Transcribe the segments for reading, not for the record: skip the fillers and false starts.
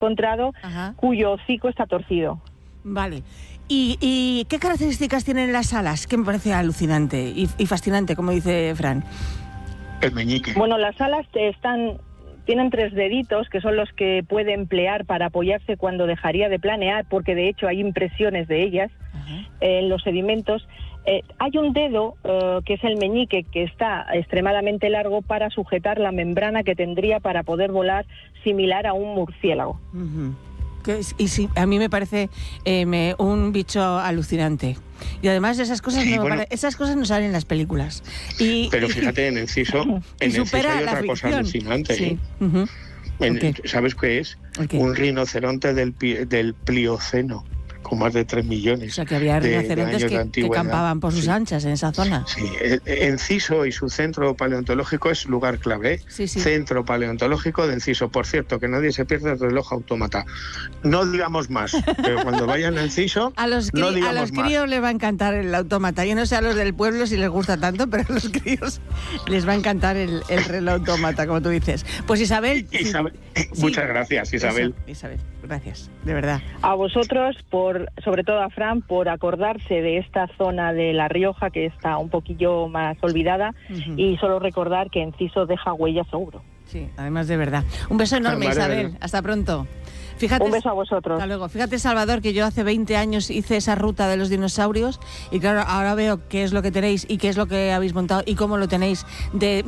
encontrado, cuyo hocico está torcido. Vale. ¿Y qué características tienen las alas? Que me parece alucinante y fascinante, como dice Fran. El meñique. Bueno, las alas tienen 3 deditos, que son los que puede emplear para apoyarse cuando dejaría de planear, porque de hecho hay impresiones de ellas en los sedimentos. Hay un dedo, que es el meñique, que está extremadamente largo para sujetar la membrana que tendría para poder volar, similar a un murciélago. Y sí, a mí me parece un bicho alucinante. Y además esas cosas, esas cosas no salen en las películas. Pero fíjate, en Enciso hay otra cosa alucinante. Sí. ¿Sabes qué es? Un rinoceronte del Plioceno, con más de 3 millones. O sea, que había rinocerontes que campaban por sus anchas en esa zona. Sí, Enciso y su centro paleontológico es lugar clave. Sí. Centro paleontológico de Enciso. Por cierto, que nadie se pierda el reloj autómata. No digamos más, pero cuando vayan a Enciso, a los críos les va a encantar el autómata. Yo no sé a los del pueblo si les gusta tanto, pero a los críos les va a encantar el reloj autómata, como tú dices. Pues Isabel... Muchas gracias, Isabel. Isabel, gracias, de verdad. A vosotros, sobre todo a Fran, por acordarse de esta zona de La Rioja, que está un poquillo más olvidada, y solo recordar que Enciso deja huella seguro. Sí, además de verdad. Un beso enorme, Isabel. Hasta pronto. Fíjate, un beso a vosotros. Hasta luego. Fíjate, Salvador, que yo hace 20 años hice esa ruta de los dinosaurios y claro, ahora veo qué es lo que tenéis y qué es lo que habéis montado y cómo lo tenéis de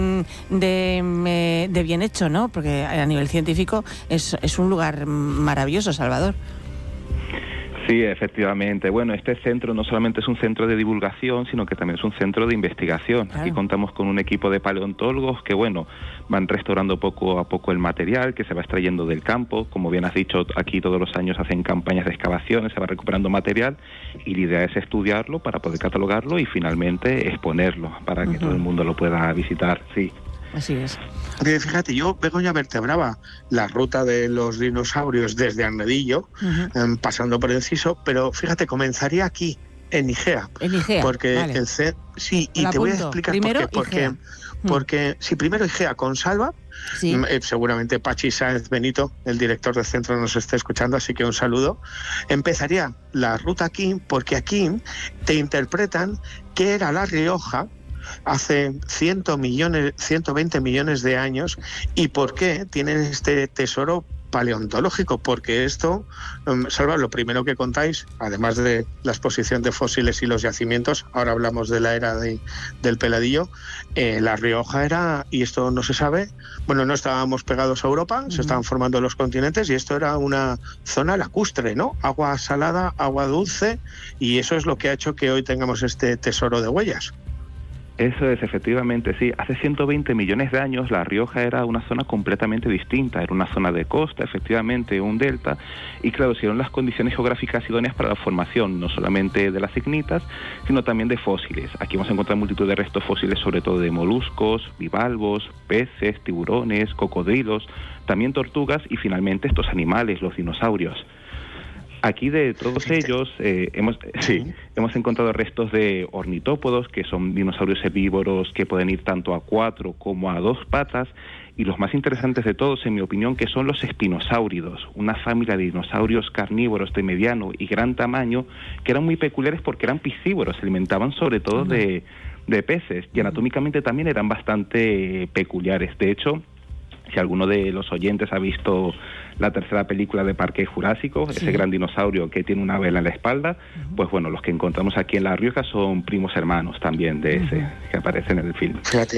bien hecho, ¿no? Porque a nivel científico es un lugar maravilloso, Salvador. Sí, efectivamente. Bueno, este centro no solamente es un centro de divulgación, sino que también es un centro de investigación. Claro. Aquí contamos con un equipo de paleontólogos que, van restaurando poco a poco el material que se va extrayendo del campo. Como bien has dicho, aquí todos los años hacen campañas de excavaciones, se va recuperando material y la idea es estudiarlo para poder catalogarlo y finalmente exponerlo para que todo el mundo lo pueda visitar. Sí. Así es. Fíjate, yo Begoña vertebraba la ruta de los dinosaurios desde Arnedillo, pasando por Enciso, pero fíjate, comenzaría aquí, en Igea. En Igea, porque vale. Y te voy a explicar por qué. Porque si primero Igea con Salva, seguramente Pachi Sáenz Benito, el director del centro, nos está escuchando, así que un saludo. Empezaría la ruta aquí, porque aquí te interpretan qué era La Rioja hace 120 millones de años y por qué tienen este tesoro paleontológico, porque esto, Salva, lo primero que contáis, además de la exposición de fósiles y los yacimientos, ahora hablamos de la era del Peladillo, La Rioja era, y esto no se sabe, no estábamos pegados a Europa, se estaban formando los continentes y esto era una zona lacustre, ¿no? Agua salada, agua dulce, y eso es lo que ha hecho que hoy tengamos este tesoro de huellas. Eso es, efectivamente, sí. Hace 120 millones de años La Rioja era una zona completamente distinta. Era una zona de costa, efectivamente, un delta. Y claro, se dieron las condiciones geográficas idóneas para la formación, no solamente de las ignitas, sino también de fósiles. Aquí vamos a encontrar multitud de restos fósiles, sobre todo de moluscos, bivalvos, peces, tiburones, cocodrilos, también tortugas y finalmente estos animales, los dinosaurios. Aquí de todos ellos hemos encontrado restos de ornitópodos, que son dinosaurios herbívoros que pueden ir tanto a 4 como a 2 patas, y los más interesantes de todos, en mi opinión, que son los espinosáuridos, una familia de dinosaurios carnívoros de mediano y gran tamaño, que eran muy peculiares porque eran piscívoros, se alimentaban sobre todo de peces, y anatómicamente también eran bastante peculiares. De hecho, si alguno de los oyentes ha visto la tercera película de Parque Jurásico, ese gran dinosaurio que tiene una vela en la espalda, pues los que encontramos aquí en La Rioja son primos hermanos también de ese que aparece en el film.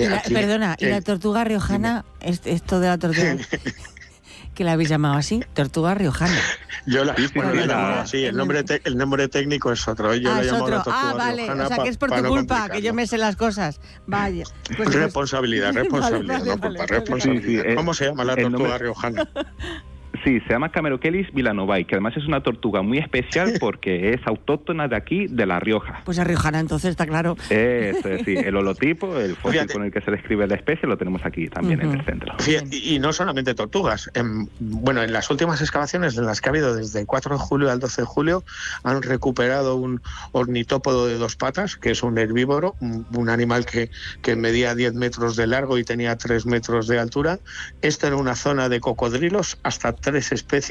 ¿Y la tortuga riojana? Esto de la tortuga... ¿Que la habéis llamado así? Tortuga riojana. Yo la he llamado así, el nombre técnico es otro. Yo la llamo la tortuga riojana. O sea, que es por tu culpa, que yo me sé las cosas. Vaya. Responsabilidad, no culpa, responsabilidad. Sí. ¿Cómo se llama la tortuga riojana? Sí, se llama Camerochelis villanovae, que además es una tortuga muy especial porque es autóctona de aquí, de La Rioja. Pues es riojana, entonces, está claro. Eso es, sí, el holotipo, el fósil con el que se describe la especie, lo tenemos aquí también en el centro. Y no solamente tortugas. En las últimas excavaciones en las que ha habido desde el 4 de julio al 12 de julio, han recuperado un ornitópodo de 2 patas, que es un herbívoro, un animal que medía 10 metros de largo y tenía 3 metros de altura. Esto era una zona de cocodrilos, hasta 3 tres especies